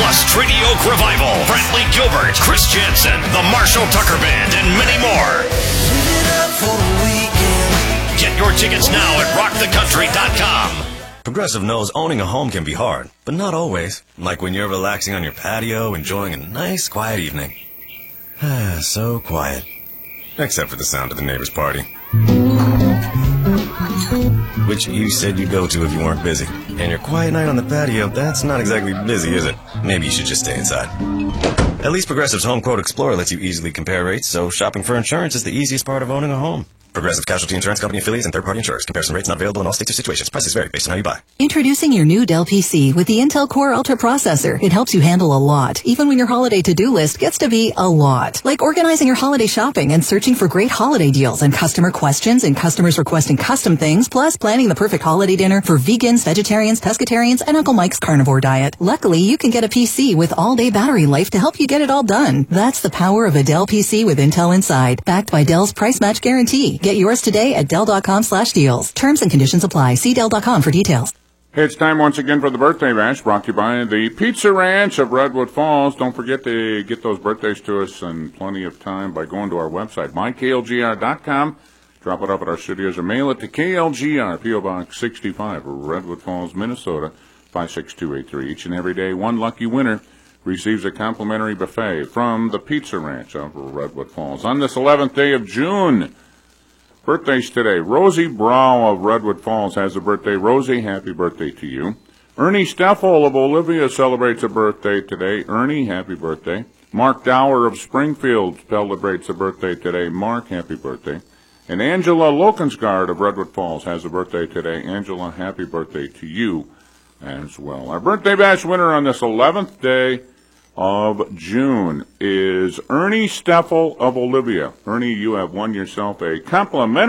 plus Treaty Oak Revival, Brantley Gilbert, Chris Jansen, the Marshall Tucker Band, and many more. Get your tickets now at rockthecountry.com. Progressive knows owning a home can be hard, but not always. Like when you're relaxing on your patio, enjoying a nice, quiet evening. So quiet. Except for the sound of the neighbor's party. Which you said you'd go to if you weren't busy. And your quiet night on the patio, that's not exactly busy, is it? Maybe you should just stay inside. At least Progressive's Home Quote Explorer lets you easily compare rates, so shopping for insurance is the easiest part of owning a home. Progressive Casualty Insurance Company affiliates and third-party insurers. Comparison rates not available in all states or situations. Prices vary based on how you buy. Introducing your new Dell PC with the Intel Core Ultra processor. It helps you handle a lot, even when your holiday to-do list gets to be a lot. Like organizing your holiday shopping and searching for great holiday deals and customer questions and customers requesting custom things, plus planning the perfect holiday dinner for vegans, vegetarians, pescatarians, and Uncle Mike's carnivore diet. Luckily, you can get a PC with all-day battery life to help you get it all done. That's the power of a Dell PC with Intel inside, backed by Dell's price match guarantee. Get yours today at Dell.com/deals. Terms and conditions apply. See Dell.com for details. Hey, it's time once again for the Birthday Bash, brought to you by the Pizza Ranch of Redwood Falls. Don't forget to get those birthdays to us in plenty of time by going to our website, myklgr.com. Drop it up at our studios or mail it to KLGR, P.O. Box 65, Redwood Falls, Minnesota, 56283. Each and every day, one lucky winner receives a complimentary buffet from the Pizza Ranch of Redwood Falls. On this 11th day of June, birthdays today. Rosie Brow of Redwood Falls has a birthday. Rosie, happy birthday to you. Ernie Steffel of Olivia celebrates a birthday today. Ernie, happy birthday. Mark Dower of Springfield celebrates a birthday today. Mark, happy birthday. And Angela Lokensgaard of Redwood Falls has a birthday today. Angela, happy birthday to you as well. Our birthday bash winner on this 11th day of June is Ernie Steffel of Olivia. Ernie, you have won yourself a complimentary